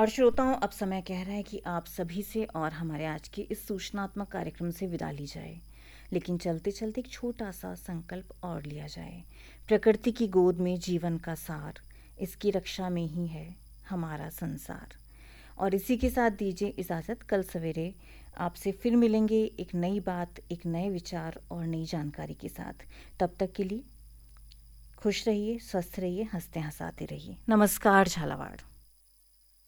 और श्रोताओं, अब समय कह रहा है कि आप सभी से और हमारे आज के इस सूचनात्मक कार्यक्रम से विदा ली जाए। लेकिन चलते चलते एक छोटा सा संकल्प और लिया जाए। प्रकृति की गोद में जीवन का सार, इसकी रक्षा में ही है हमारा संसार। और इसी के साथ दीजिए इजाज़त। कल सवेरे आपसे फिर मिलेंगे एक नई बात, एक नए विचार और नई जानकारी के साथ। तब तक के लिए खुश रहिए, स्वस्थ रहिए, हंसते हंसाते रहिए। नमस्कार झालावाड़।